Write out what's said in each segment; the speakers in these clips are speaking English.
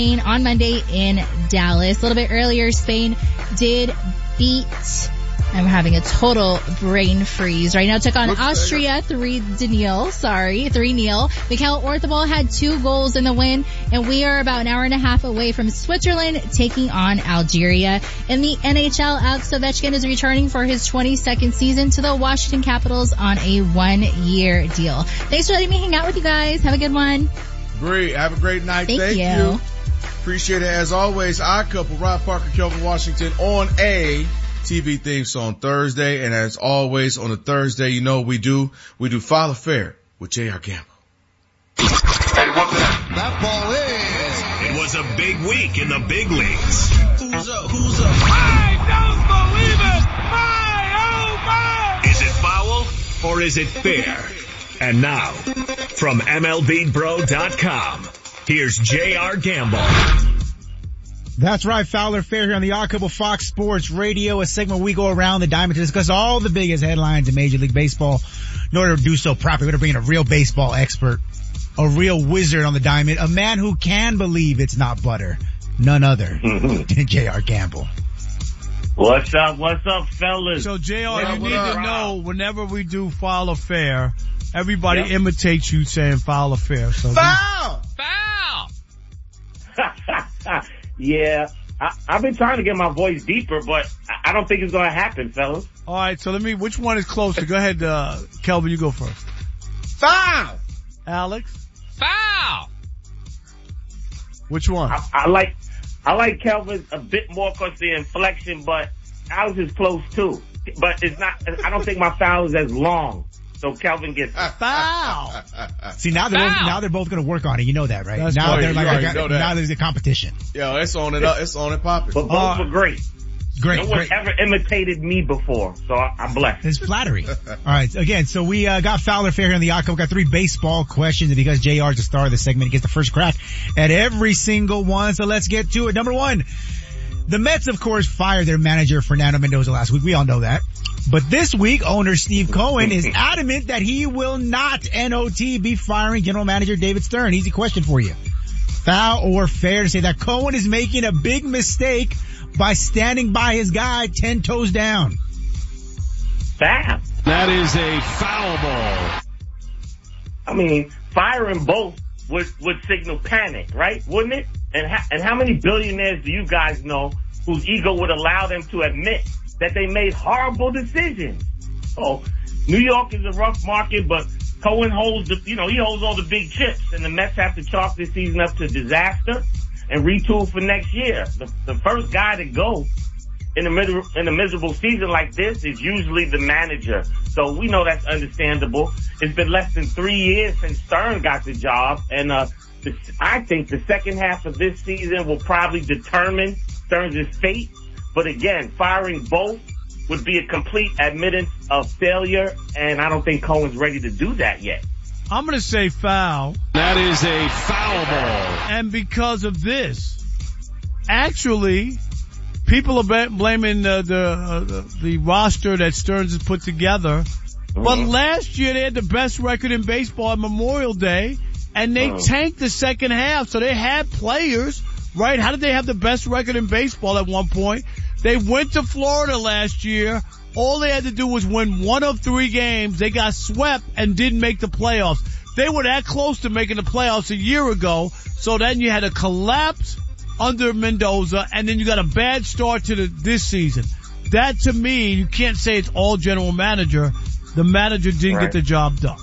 on Monday in Dallas. A little bit earlier, Spain did beat, I'm having a total brain freeze right now, took on Austria 3-0. Mikel Oyarzabal had 2 goals in the win, and we are about an hour and a half away from Switzerland taking on Algeria. In the NHL, Alex Ovechkin is returning for his 22nd season to the Washington Capitals on a 1-year deal. Thanks for letting me hang out with you guys. Have a good one. Great. Have a great night. Thank you. Appreciate it. As always, our couple, Rob Parker, Kelvin Washington, on a TV theme song Thursday. And as always, on a Thursday, you know what we do? We do File Affair with J.R. Gamble. That ball is. It was a big week in the big leagues. Who's up? I don't believe it! My, oh my! Is it foul or is it fair? And now, from MLBBro.com, here's J.R. Gamble. That's right, Foul or Fair here on the Odd Couple Fox Sports Radio, a segment where we go around the diamond to discuss all the biggest headlines in Major League Baseball. In order to do so properly, we're going to bring in a real baseball expert, a real wizard on the diamond, a man who can believe it's not butter, none other than J.R. Gamble. What's up, fellas? So, JR, you need to know, whenever we do Foul or Fair, everybody imitates you saying Foul or Fair. So Foul! Yeah, I've been trying to get my voice deeper, but I don't think it's going to happen, fellas. All right, so which one is closer? Go ahead, Kelvin, you go first. Foul! Alex? Foul! Which one? I like Kelvin a bit more because the inflection, but Alex is close too. But it's not, I don't think my foul is as long. So Kelvin gets foul. See, now they're both going to work on it. You know that, right? That's now right. they're now there's a competition. Yo, it's on it up. It's on it popping. But both were great. Great. No one's ever imitated me before, so I'm blessed. It's flattery. All right. Again, so we got Foul or Fair here in the Odd Couple. We got 3 baseball questions, and because JR is the star of the segment, he gets the first crack at every single one. So let's get to it. Number 1. The Mets, of course, fired their manager, Fernando Mendoza, last week. We all know that. But this week, owner Steve Cohen is adamant that he will not, NOT, be firing general manager David Stern. Easy question for you. Foul or fair to say that Cohen is making a big mistake by standing by his guy 10 toes down? Foul. That is a foul ball. I mean, firing both would signal panic, right? Wouldn't it? And how many billionaires do you guys know whose ego would allow them to admit that they made horrible decisions? Oh, New York is a rough market, but Cohen holds he holds all the big chips, and the Mets have to chalk this season up to disaster and retool for next year. The first guy to go in a miserable season like this is usually the manager. So we know that's understandable. It's been less than 3 years since Stern got the job, and I think the second half of this season will probably determine Stearns' fate. But again, firing both would be a complete admittance of failure, and I don't think Cohen's ready to do that yet. I'm going to say foul. That is a foul ball. And because of this, actually, people are blaming the roster that Stearns has put together. But last year they had the best record in baseball on Memorial Day, and they tanked the second half. So they had players, right? How did they have the best record in baseball at one point? They went to Florida last year. All they had to do was win 1 of 3 games. They got swept and didn't make the playoffs. They were that close to making the playoffs a year ago. So then you had a collapse under Mendoza, and then you got a bad start to this season. That, to me, you can't say it's all general manager. The manager didn't get the job done.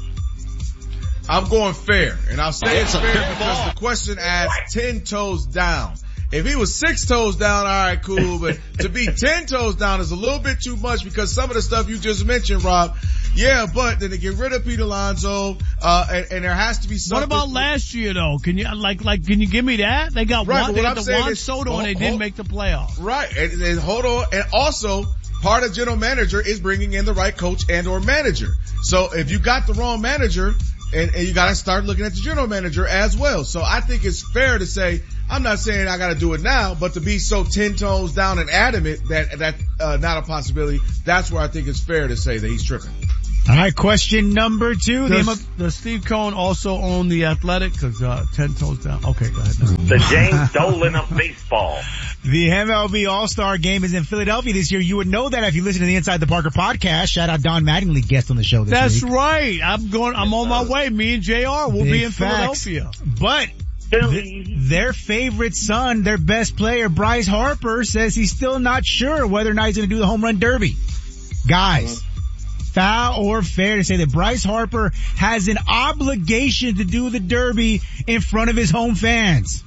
I'm going fair, and I'll say it's fair because the question asks 10 toes down. If he was 6 toes down, all right, cool, but to be 10 toes down is a little bit too much because some of the stuff you just mentioned, Rob. Yeah, but then they get rid of Pete Alonso, and there has to be something. What about last year though? Can you can you give me that? They got the Juan Soto and they didn't make the playoffs. Right, and hold on, and also part of general manager is bringing in the right coach and or manager. So if you got the wrong manager, and you gotta start looking at the general manager as well. So I think it's fair to say, I'm not saying I gotta do it now, but to be so 10 toes down and adamant that not a possibility, that's where I think it's fair to say that he's tripping. All right, question number 2. Does Steve Cohen also own The Athletic? Because 10 toes down. Okay, go ahead. The James Dolan of baseball. The MLB All-Star Game is in Philadelphia this year. You would know that if you listen to the Inside the Parker podcast. Shout out Don Mattingly, guest on the show this That's week. right. I'm on my way. Me and JR will be in facts. Philadelphia. But their favorite son, their best player, Bryce Harper, says he's still not sure whether or not he's going to do the home run derby. Guys, foul or fair to say that Bryce Harper has an obligation to do the derby in front of his home fans?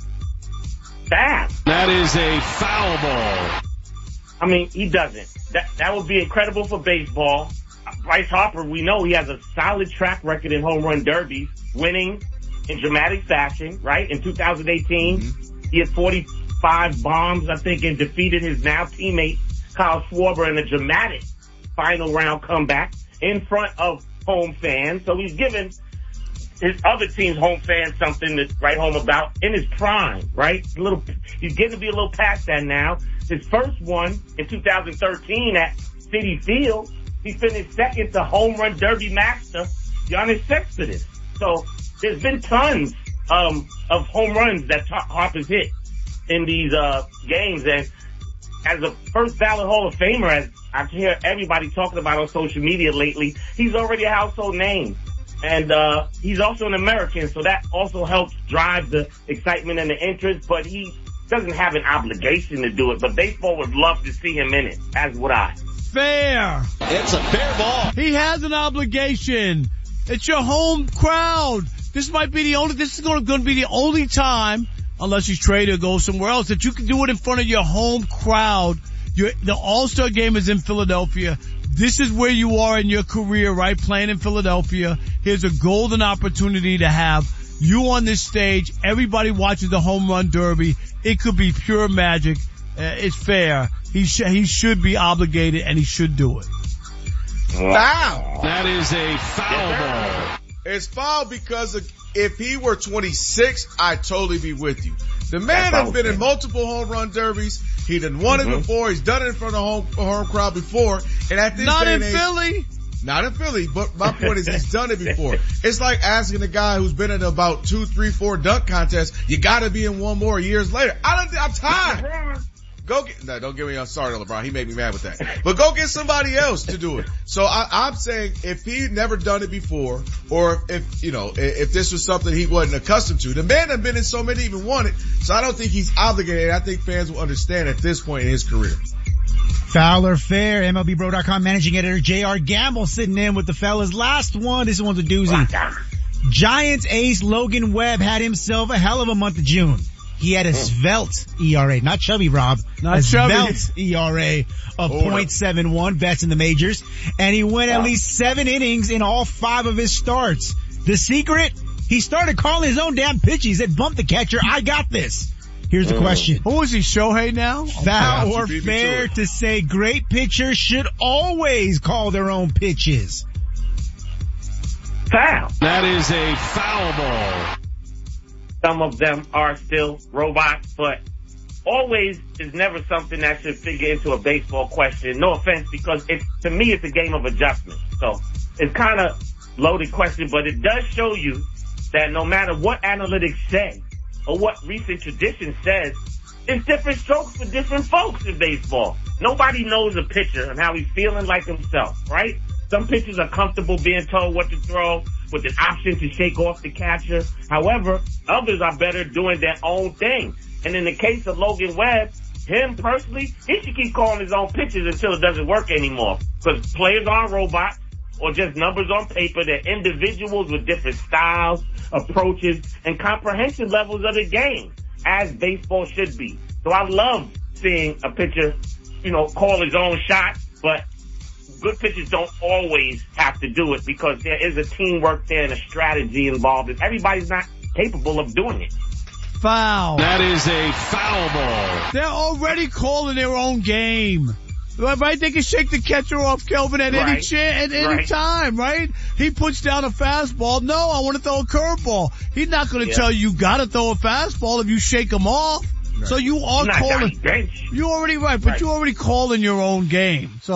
Foul. That is a foul ball. I mean, he doesn't. That would be incredible for baseball. Bryce Harper, we know he has a solid track record in home run derbies, winning in dramatic fashion, right? In 2018, he had 45 bombs, I think, and defeated his now teammate, Kyle Schwarber, in a dramatic final round comeback in front of home fans. So he's given his other team's home fans something to write home about in his prime, right? He's getting to be a little past that now. His first one in 2013 at Citi Field, he finished second to home run derby master Giannis Cespedes. So there's been tons of home runs that Harper's hit in these games, and as a first ballot Hall of Famer, as I hear everybody talking about on social media lately, he's already a household name. And he's also an American, so that also helps drive the excitement and the interest, but he doesn't have an obligation to do it. But baseball would love to see him in it, as would I. Fair. It's a fair ball. He has an obligation. It's your home crowd. This is going to be the only time, unless he's traded or goes somewhere else, that you can do it in front of your home crowd. The All-Star Game is in Philadelphia. This is where you are in your career, right? Playing in Philadelphia. Here's a golden opportunity to have you on this stage. Everybody watches the home run derby. It could be pure magic. It's fair. He should be obligated, and he should do it. Foul. That is a foul ball. It's foul because if he were 26, I'd totally be with you. The man has been in multiple home run derbies. He done won it before. He's done it in front of home crowd before. And at this Not day in and age, Philly. Not in Philly, but my point is he's done it before. It's like asking a guy who's been in about 2, 3, 4 dunk contests, you gotta be in one more years later. I'm tired. Don't get me, I'm sorry, LeBron. He made me mad with that. But go get somebody else to do it. So I'm saying if he never done it before, or if this was something he wasn't accustomed to, the man had been in so many, even won it. So I don't think he's obligated. I think fans will understand at this point in his career. Foul or fair, MLBBro.com managing editor J.R. Gamble sitting in with the fellas. Last one, this one's a doozy. Giants ace Logan Webb had himself a hell of a month of June. He had a svelte ERA, not chubby, Rob. Svelte ERA of .71, best in the majors. And he went at least 7 innings in all 5 of his starts. The secret? He started calling his own damn pitches. He said, bump the catcher, I got this. Here's the question. Who is he, Shohei now? Foul or fair to say great pitchers should always call their own pitches? Foul. That is a foul ball. Some of them are still robots, but always is never something that should figure into a baseball question. No offense, because to me, it's a game of adjustment. So it's kind of loaded question, but it does show you that no matter what analytics say or what recent tradition says, it's different strokes for different folks in baseball. Nobody knows a pitcher and how he's feeling like himself, right? Some pitchers are comfortable being told what to throw with an option to shake off the catcher. However, others are better doing their own thing. And in the case of Logan Webb, him personally, he should keep calling his own pitches until it doesn't work anymore. Because players aren't robots or just numbers on paper. They're individuals with different styles, approaches, and comprehension levels of the game, as baseball should be. So I love seeing a pitcher, call his own shot, but good pitchers don't always have to do it because there is a teamwork there and a strategy involved, and everybody's not capable of doing it. Foul. That is a foul ball. They're already calling their own game. Right? They can shake the catcher off, Kelvin, at any time, right? He puts down a fastball. No, I want to throw a curveball. He's not going to tell you gotta throw a fastball if you shake him off. So you are Not calling. Johnny Bench. You already right, but you already calling your own game. So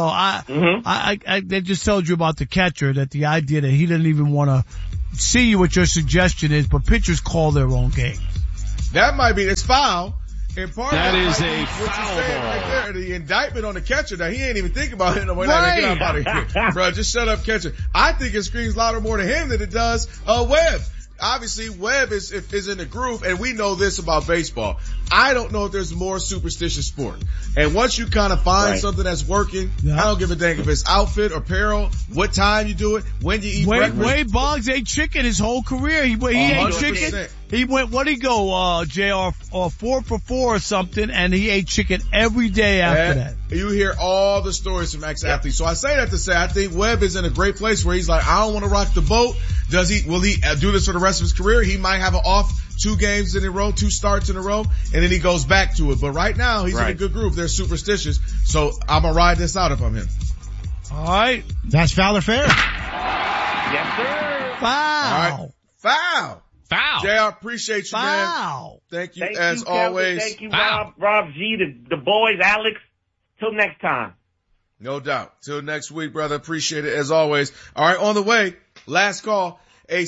I they just told you about the catcher, that the idea that he didn't even want to see what your suggestion is, but pitchers call their own games. That might be, it's foul. And part That of is might a be what foul you're saying ball. right there, the indictment on the catcher that he ain't even think about it. No, wait, Right. get out of here. Bro, just shut up, catcher. I think it screams louder more to him than it does, Webb. Obviously, Webb is in the groove, and we know this about baseball. I don't know if there's more superstitious sport. And once you kind of find something that's working, I don't give a dang if it's outfit or apparel, what time you do it, when you eat breakfast. Wade Boggs ate chicken his whole career. He ate 100%. chicken. He went, what'd he go, JR, 4 for 4 or something, and he ate chicken every day after that. You hear all the stories from ex-athletes. So I say that to say I think Webb is in a great place where he's like, I don't want to rock the boat. Will he do this for the rest of his career? He might have an off 2 games in a row, 2 starts in a row, and then he goes back to it. But right now, he's in a good group. They're superstitious. So I'm going to ride this out if I'm him. All right. That's foul or fair? Yes, sir. Foul. All right. Foul. JR, appreciate you, man. Foul. Thank you, Thank as you, Kelvin. always. Thank you, Rob G, the boys, Alex. Till next time. No doubt. Till next week, brother. Appreciate it as always. All right, on the way. Last call.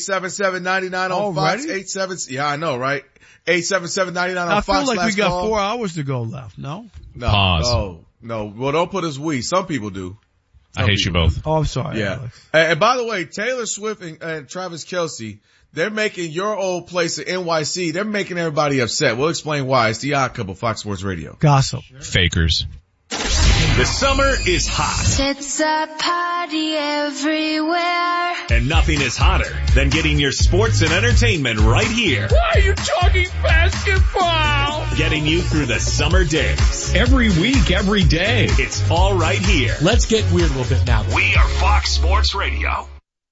877-99 on Fox. 87. Yeah, I know, right? 877-99 on Fox. I feel like last we got call. 4 hours to go left. No? No. Pause. No. Well, don't put us we. Some people do. I hate you both. Oh, I'm sorry. Yeah. Alex. And by the way, Taylor Swift and Travis Kelce, they're making your old place at NYC, they're making everybody upset. We'll explain why. It's the Odd Couple, Fox Sports Radio. Gossip. Fakers. The summer is hot, It's a party everywhere. and nothing is hotter than getting your sports and entertainment right here. Why are you talking basketball? Getting you through the summer days. Every week, every day. It's all right here. Let's get weird a little bit now. We are Fox Sports Radio.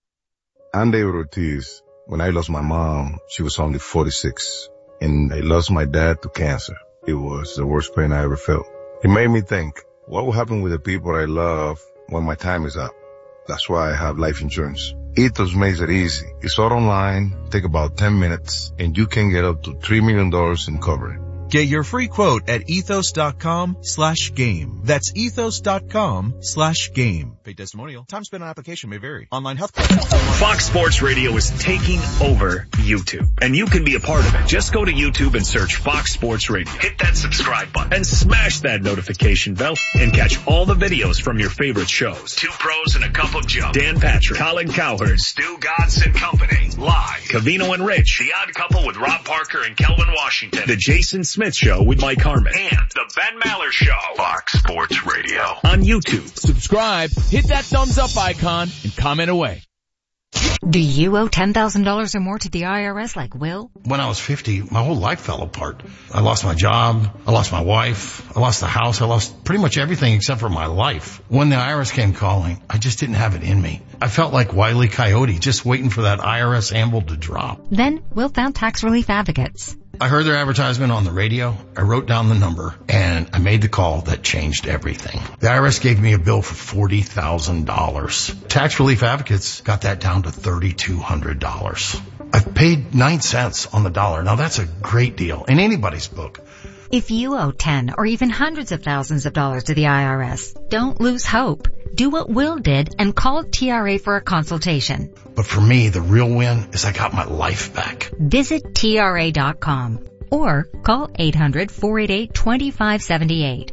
I'm David Ortiz. When I lost my mom, she was only 46, and I lost my dad to cancer. It was the worst pain I ever felt. It made me think, what will happen with the people I love when my time is up? That's why I have life insurance. Ethos makes it easy. It's all online, take about 10 minutes, and you can get up to $3 million in coverage. Get your free quote at ethos.com/game. That's ethos.com/game. Paid testimonial. Time spent on application may vary. Online health. Fox Sports Radio is taking over YouTube, and you can be a part of it. Just go to YouTube and search Fox Sports Radio. Hit that subscribe button and smash that notification bell and catch all the videos from your favorite shows. 2 Pros and a Cup of Joe. Dan Patrick, Colin Cowherd, Stu Godson Company. Live. Cavino and Rich. The Odd Couple with Rob Parker and Kelvin Washington. The Jason Smith Show with Mike Harmon. And the Ben Maller Show. Fox Sports Radio. On YouTube. Subscribe, hit that thumbs up icon, and comment away. Do you owe $10,000 or more to the IRS like Will? When I was 50, my whole life fell apart. I lost my job. I lost my wife. I lost the house. I lost pretty much everything except for my life. When the IRS came calling, I just didn't have it in me. I felt like Wile E. Coyote, just waiting for that IRS anvil to drop. Then Will found Tax Relief Advocates. I heard their advertisement on the radio. I wrote down the number, and I made the call that changed everything. The IRS gave me a bill for $40,000. Tax Relief Advocates got that down to $3,200. I've paid 9 cents on the dollar. Now that's a great deal in anybody's book. If you owe 10 or even hundreds of thousands of dollars to the IRS, don't lose hope. Do what Will did and call TRA for a consultation. But for me, the real win is I got my life back. Visit TRA.com or call 800-488-2578.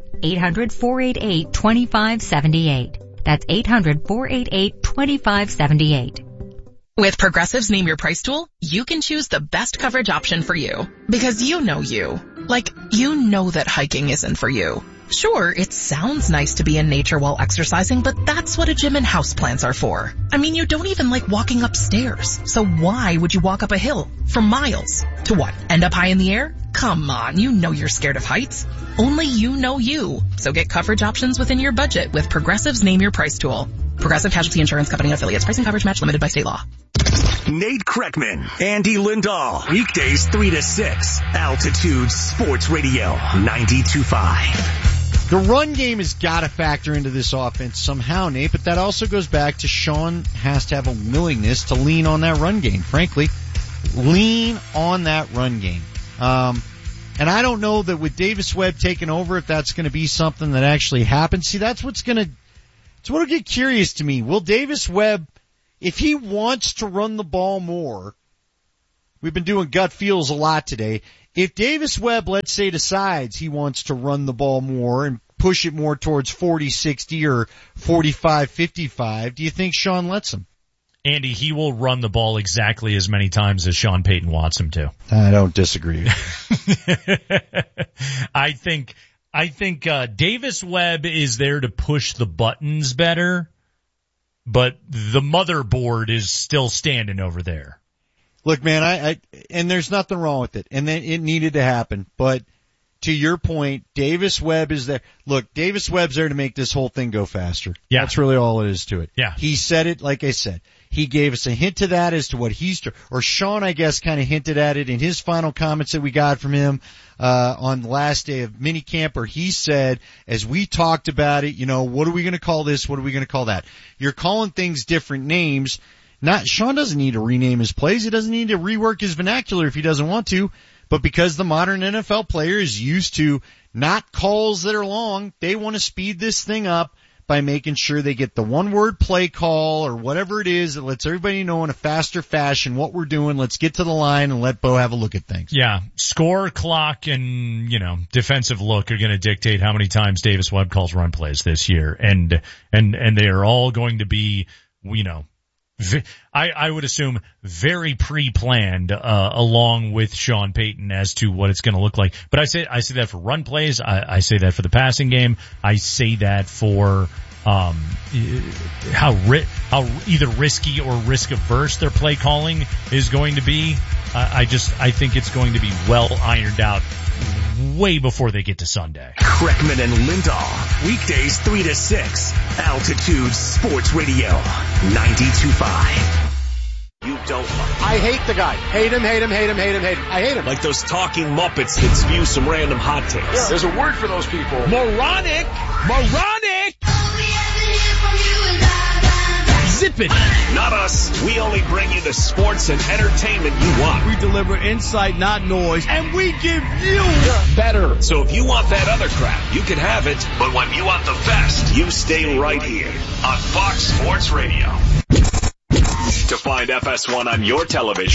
800-488-2578. That's 800-488-2578. With Progressive's Name Your Price tool, you can choose the best coverage option for you. Because you know you. Like, you know that hiking isn't for you. Sure, it sounds nice to be in nature while exercising, but that's what a gym and houseplants are for. I mean, you don't even like walking upstairs. So why would you walk up a hill for miles? To what? End up high in the air? Come on, you know you're scared of heights. Only you know you. So get coverage options within your budget with Progressive's Name Your Price tool. Progressive Casualty Insurance Company and Affiliates. Pricing coverage match limited by state law. Nate Kreckman, Andy Lindahl, weekdays 3 to 6, Altitude Sports Radio, 92.5. The run game has got to factor into this offense somehow, Nate, but that also goes back to Sean has to have a willingness to lean on that run game. Frankly, lean on that run game. And I don't know that with Davis Webb taking over, if that's going to be something that actually happens. See, that's what'll get curious to me. Will Davis Webb, if he wants to run the ball more, we've been doing gut feels a lot today. If Davis Webb, let's say, decides he wants to run the ball more and push it more towards 40-60 or 45-55, do you think Sean lets him? Andy, he will run the ball exactly as many times as Sean Payton wants him to. I don't disagree. I think Davis Webb is there to push the buttons better, but the motherboard is still standing over there. Look, man, and there's nothing wrong with it, and then it needed to happen, but to your point, Davis Webb is there. Look, Davis Webb's there to make this whole thing go faster. Yeah. That's really all it is to it. Yeah. He said it, like I said. He gave us a hint to that as to what or Sean, I guess, kind of hinted at it in his final comments that we got from him, on the last day of minicamp, where he said, as we talked about it, what are we going to call this? What are we going to call that? You're calling things different names. Sean doesn't need to rename his plays. He doesn't need to rework his vernacular if he doesn't want to. But because the modern NFL player is used to not calls that are long, they want to speed this thing up by making sure they get the one-word play call or whatever it is that lets everybody know in a faster fashion what we're doing. Let's get to the line and let Bo have a look at things. Yeah, score, clock, and, defensive look are going to dictate how many times Davis Webb calls run plays this year. And they are all going to be, I would assume very pre-planned, along with Sean Payton as to what it's going to look like. But I say that for run plays. I say that for the passing game. I say that for, how either risky or risk averse their play calling is going to be. I think it's going to be well ironed out way before they get to Sunday. Kreckman and Lindahl, weekdays 3 to 6, Altitude Sports Radio, 92.5. You don't like. I hate the guy. Hate him. I hate him. Like those talking Muppets that spew some random hot takes. Yeah, there's a word for those people. Moronic! Zip it! Not us. We only bring you the sports and entertainment you want. We deliver insight, not noise, and we give you better. So if you want that other crap, you can have it. But when you want the best, you stay right here on Fox Sports Radio. To find FS1 on your television,